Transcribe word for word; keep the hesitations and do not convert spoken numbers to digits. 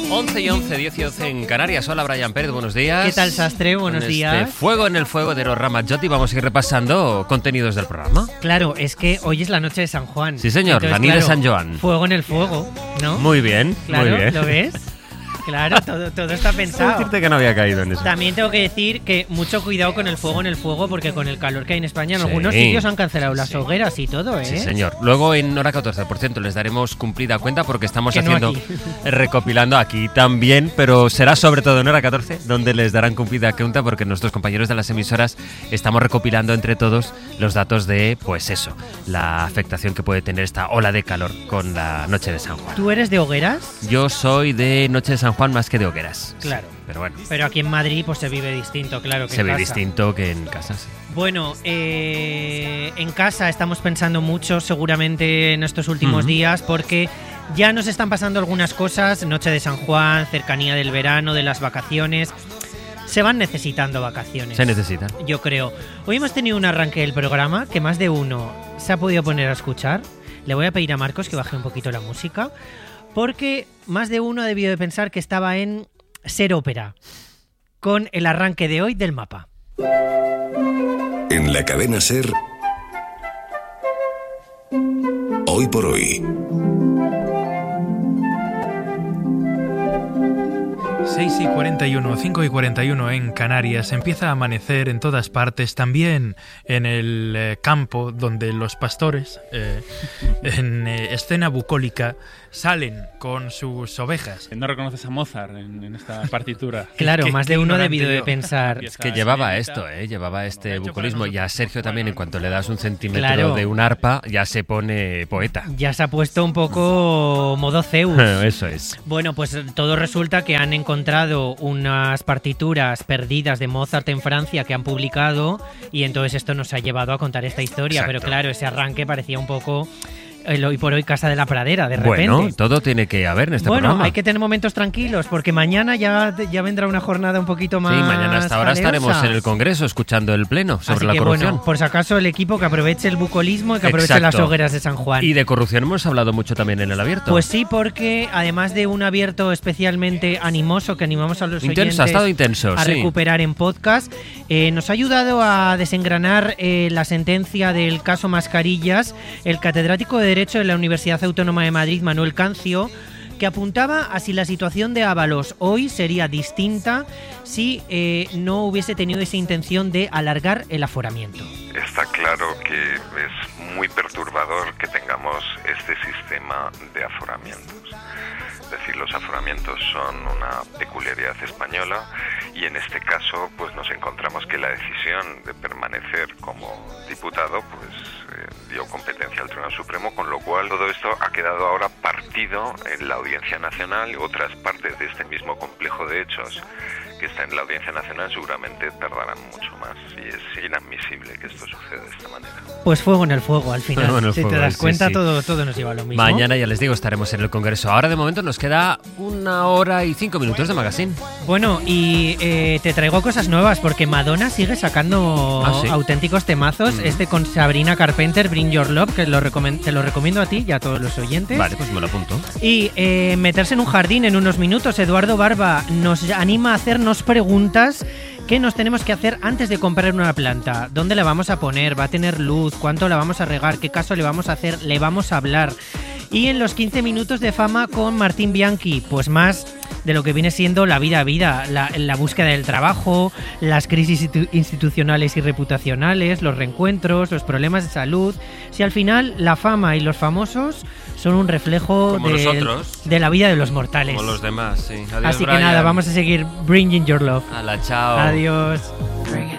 once y once, diez y once en Canarias. Hola, Brian Pérez, buenos días. ¿Qué tal, Sastre? Buenos Con días. Este fuego en el fuego de los Ramazzotti, vamos a ir repasando contenidos del programa. Claro, es que hoy es la noche de San Juan. Sí, señor, Entonces, la nit claro, de San Joan. Fuego en el fuego, ¿no? Muy bien, Claro, muy bien. ¿lo ves? Claro, todo, todo está Puedo pensado. decirte que no había caído en eso. También tengo que decir que mucho cuidado con el fuego en el fuego, porque con el calor que hay en España en Sí. algunos sitios han cancelado las Sí. hogueras y todo, ¿eh? Sí, señor. Luego en hora catorce, por ciento, les daremos cumplida cuenta porque estamos Que no haciendo, aquí. recopilando aquí también, pero será sobre todo en hora catorce, donde les darán cumplida cuenta porque nuestros compañeros de las emisoras estamos recopilando entre todos los datos de, pues eso, la afectación que puede tener esta ola de calor con la noche de San Juan. ¿Tú eres de hogueras? Yo soy de noche de San Juan más que de hogueras. Claro. Sí, pero bueno, Pero aquí en Madrid pues se vive distinto, claro que se en ve casa. distinto que en casa, sí. Bueno, eh, en casa estamos pensando mucho seguramente en estos últimos Ujú. días porque ya nos están pasando algunas cosas, noche de San Juan, cercanía del verano, de las vacaciones. Se van necesitando vacaciones. Se necesita. Yo creo. Hoy hemos tenido un arranque del programa que más de uno se ha podido poner a escuchar. Le voy a pedir a Marcos que baje un poquito la música porque más de uno ha debido de pensar que estaba en Ser Ópera con el arranque de hoy del mapa. En la cadena SER, hoy por hoy. seis y cuarenta y uno, cinco y cuarenta y uno en Canarias. Empieza a amanecer en todas partes, también en el eh, campo donde los pastores, eh, en eh, escena bucólica, salen con sus ovejas. No reconoces a Mozart en, en esta partitura. Claro, Qué- más qué de uno ha ignorante debido de yo. pensar. Es que llevaba esto, ¿eh? Llevaba este bucolismo. Y a Sergio también, en cuanto le das un centímetro Claro. de un arpa, ya se pone poeta. Ya se ha puesto un poco modo Zeus. Eso es. Bueno, pues todo resulta que han encontrado unas partituras perdidas de Mozart en Francia que han publicado y entonces esto nos ha llevado a contar esta historia. Exacto. Pero claro, ese arranque parecía un poco el hoy por hoy Casa de la Pradera, de repente. Bueno, todo tiene que haber en este Bueno, programa. hay que tener momentos tranquilos porque mañana ya, ya vendrá una jornada un poquito más. Sí, mañana hasta ahora jaleusa. estaremos en el Congreso escuchando el pleno sobre Así la que corrupción. bueno, por si acaso el equipo que aproveche el bucolismo y que aproveche Exacto. las hogueras de San Juan. Y de corrupción hemos hablado mucho también en el abierto. Pues sí, porque además de un abierto especialmente animoso que animamos a los Intenso, oyentes ha estado intenso, a sí. recuperar en podcast, eh, nos ha ayudado a desengranar eh, la sentencia del caso Mascarillas el catedrático de Derecho de la Universidad Autónoma de Madrid, Manuel Cancio, que apuntaba a si la situación de Ábalos hoy sería distinta si eh, no hubiese tenido esa intención de alargar el aforamiento. Está claro que es muy perturbador que tengamos este sistema de aforamientos. Es decir, los aforamientos son una peculiaridad española y en este caso pues nos encontramos que la decisión de permanecer como diputado pues eh, dio competencia al Tribunal Supremo, con lo cual todo esto ha quedado ahora partido en la Audiencia Nacional. Otras partes de este mismo complejo de hechos que está en la Audiencia Nacional seguramente tardarán mucho más y es inadmisible que esto suceda de esta manera. Pues fuego en el fuego al final. Fuego en el si fuego, te das sí, cuenta, sí. Todo, todo nos lleva a lo mismo. Mañana, ya les digo, estaremos en el Congreso. Ahora de momento nos queda una hora y cinco minutos de magazine. Bueno, y eh, te traigo cosas nuevas porque Madonna sigue sacando Ah, ¿sí? auténticos temazos. Mm. Este con Sabrina Carpenter, Bring Your Love, que lo recomen- te lo recomiendo a ti y a todos los oyentes. Vale, pues me lo apunto. Y eh, meterse en un jardín en unos minutos. Eduardo Barba nos anima a hacernos preguntas. ¿Qué nos tenemos que hacer antes de comprar una planta? ¿Dónde la vamos a poner? ¿Va a tener luz? ¿Cuánto la vamos a regar? ¿Qué caso le vamos a hacer? ¿Le vamos a hablar? Y en los quince minutos de fama con Martín Bianchi, pues más de lo que viene siendo la vida a vida, la, la búsqueda del trabajo, las crisis institu- institucionales y reputacionales, los reencuentros, los problemas de salud. Si al final la fama y los famosos son un reflejo Como del- nosotros. de la vida de los mortales. Como los demás, sí. Adiós, Así que Brian. nada, vamos a seguir Bringing Your Love. Hala, chao. Adiós. Bring it.